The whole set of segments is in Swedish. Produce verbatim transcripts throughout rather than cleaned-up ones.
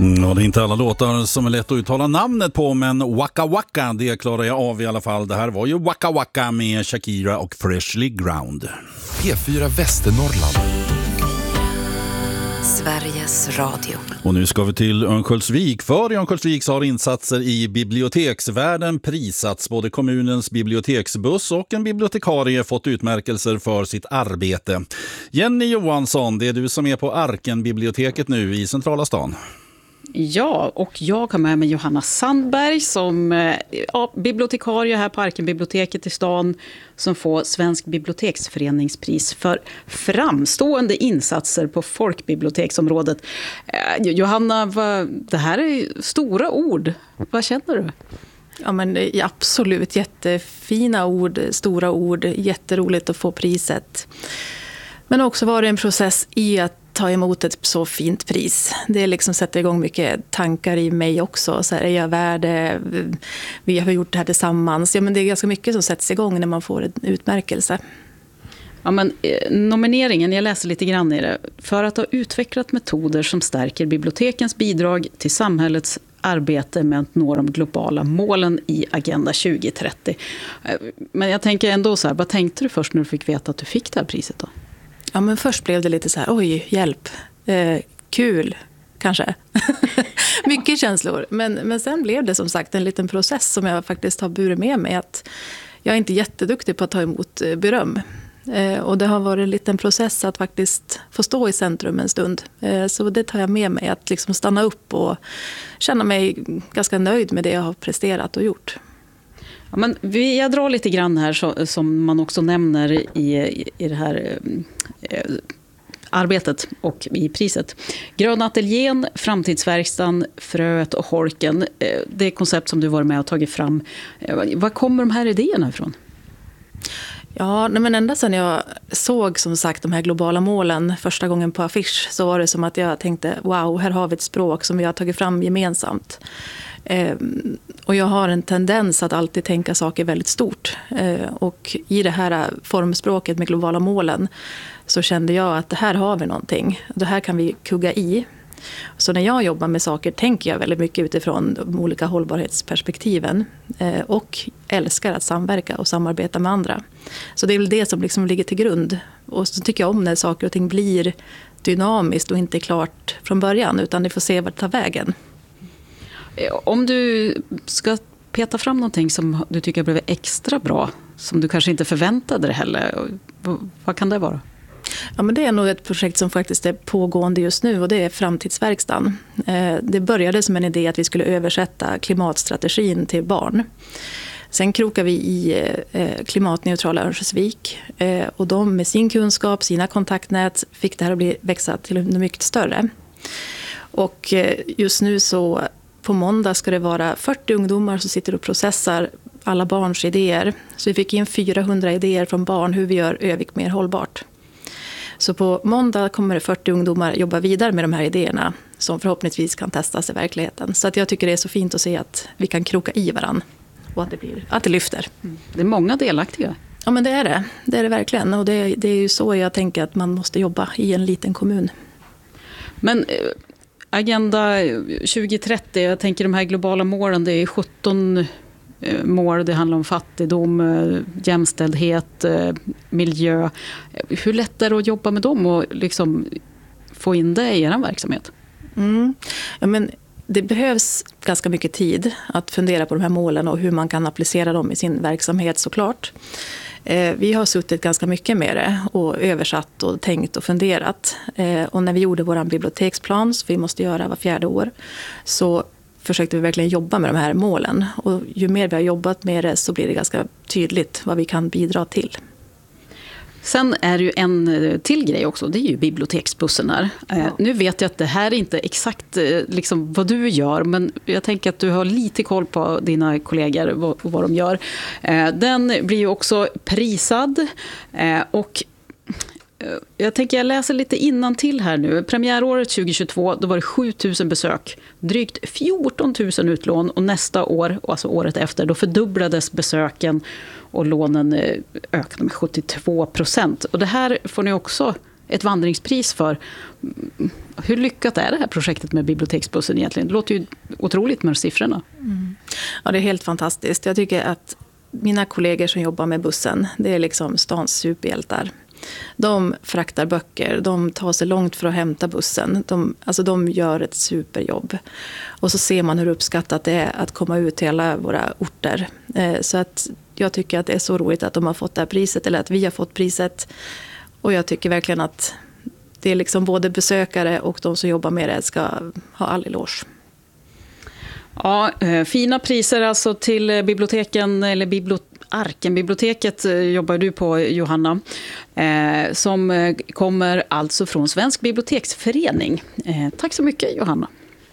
Mm, och det är inte alla låtar som är lätt att uttala namnet på, men Waka Waka, det klarar jag av i alla fall. Det här var ju Waka Waka med Shakira och Freshly Ground. P fyra Västernorrland. Sveriges Radio. Och nu ska vi till Örnsköldsvik. För i Örnsköldsvik så har insatser i biblioteksvärlden prisats. Både kommunens biblioteksbuss och en bibliotekarie fått utmärkelser för sitt arbete. Jenny Johansson, det är du som är på Arken-biblioteket nu i centrala stan. Ja, och jag har med mig Johanna Sandberg som ja, bibliotekarie här på Arken-biblioteket i stan som får Svensk biblioteksföreningspris för framstående insatser på folkbiblioteksområdet. Eh, Johanna, vad, det här är stora ord. Vad känner du? Ja, men det är absolut jättefina ord, stora ord, jätteroligt att få priset. Men också var det en process i att ta emot ett så fint pris. Det liksom sätter igång mycket tankar i mig också. Så här, är jag värd det? Vi har gjort det här tillsammans. Ja, men det är ganska mycket som sätts igång när man får en utmärkelse. Ja, men, eh, nomineringen, jag läser lite grann i det. För att ha utvecklat metoder som stärker bibliotekens bidrag till samhällets arbete med att nå de globala målen i Agenda tjugo trettio. Eh, men jag tänker ändå så här, vad tänkte du först när du fick veta att du fick det här priset då? Ja, men först blev det lite så här, oj, hjälp, eh, kul, kanske. Mycket känslor. Men, men sen blev det som sagt en liten process som jag faktiskt har burit med mig. Att jag är inte jätteduktig på att ta emot beröm. Eh, och det har varit en liten process att faktiskt få stå i centrum en stund. Eh, så det tar jag med mig, att liksom stanna upp och känna mig ganska nöjd med det jag har presterat och gjort. Ja, men vi, jag drar lite grann här så, som man också nämner i, i det här eh, arbetet och i priset. Gröna ateljén, framtidsverkstan, fröet och holken. Eh, det är koncept som du var med och tagit fram. Eh, var kommer de här idéerna ifrån? Ja, men ända sedan jag såg som sagt de här globala målen första gången på affisch så var det som att jag tänkte, wow, här har vi ett språk som vi har tagit fram gemensamt. Eh, och jag har en tendens att alltid tänka saker väldigt stort. Eh, och i det här formspråket med globala målen så kände jag att det här har vi någonting. Det här kan vi kugga i. Så när jag jobbar med saker tänker jag väldigt mycket utifrån de olika hållbarhetsperspektiven. Eh, och älskar att samverka och samarbeta med andra. Så det är väl det som liksom ligger till grund. Och så tycker jag om när saker och ting blir dynamiskt och inte klart från början utan ni får se vart det tar vägen. Om du ska peta fram någonting som du tycker blev extra bra, som du kanske inte förväntade dig heller, vad kan det vara? Ja, men det är nog ett projekt som faktiskt är pågående just nu och det är framtidsverkstan. Det började som en idé att vi skulle översätta klimatstrategin till barn. Sen krokade vi i klimatneutrala Örnsköldsvik och de med sin kunskap, sina kontaktnät fick det här att bli, växa till något mycket större. Och just nu så på måndag ska det vara fyrtio ungdomar som sitter och processar alla barns idéer. Så vi fick in fyrahundra idéer från barn hur vi gör Övik mer hållbart. Så på måndag kommer det fyrtio ungdomar jobba vidare med de här idéerna som förhoppningsvis kan testas i verkligheten. Så att jag tycker det är så fint att se att vi kan kroka i varann och att det, blir, att det lyfter. Mm. Det är många delaktiga. Ja, men det är det. Det är det verkligen. Och det, det är ju så jag tänker att man måste jobba i en liten kommun. Men Agenda tjugo trettio, jag tänker de här globala målen, det är sjutton mål, det handlar om fattigdom, jämställdhet, miljö. Hur lätt är det att jobba med dem och liksom få in det i er verksamhet? Mm. Ja, men det behövs ganska mycket tid att fundera på de här målen och hur man kan applicera dem i sin verksamhet såklart. Vi har suttit ganska mycket med det och översatt och tänkt och funderat. Och när vi gjorde vår biblioteksplan, som vi måste göra var fjärde år, så försökte vi verkligen jobba med de här målen. Och ju mer vi har jobbat med det så blir det ganska tydligt vad vi kan bidra till. Sen är det ju en till grej också, det är ju biblioteksbussen här. Ja. Eh, nu vet jag att det här är inte exakt eh, liksom vad du gör, men jag tänker att du har lite koll på dina kollegor och vad, vad de gör. Eh, den blir ju också prisad eh, och jag tänker jag läser lite innantill här nu. Premiäråret tjugo tjugotvå, då var det sju tusen besök. Drygt fjorton tusen utlån och nästa år, alltså året efter, då fördubblades besöken och lånen ökade med sjuttiotvå procent. Och det här får ni också ett vandringspris för. Hur lyckat är det här projektet med biblioteksbussen egentligen? Det låter ju otroligt med siffrorna. Mm. Ja, det är helt fantastiskt. Jag tycker att mina kollegor som jobbar med bussen, det är liksom stans superhjältar. De fraktar böcker, de tar sig långt för att hämta bussen. De, alltså de gör ett superjobb. Och så ser man hur uppskattat det är att komma ut till alla våra orter. Eh, så att jag tycker att det är så roligt att de har fått det här priset, eller att vi har fått priset. Och jag tycker verkligen att det är liksom både besökare och de som jobbar med det ska ha all eloge. Ja, fina priser alltså till biblioteken, eller biblioteken. Arkenbiblioteket jobbar du på, Johanna, eh, som kommer alltså från Svensk biblioteksförening. Eh, tack så mycket, Johanna.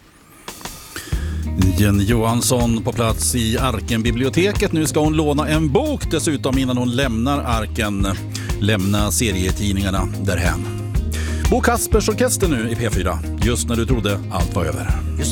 Jenny Johansson på plats i Arkenbiblioteket. Nu ska hon låna en bok dessutom innan hon lämnar Arken. Lämna serietidningarna därhän. Bo Kaspers Orkester nu i P fyra. Just när du trodde allt var över.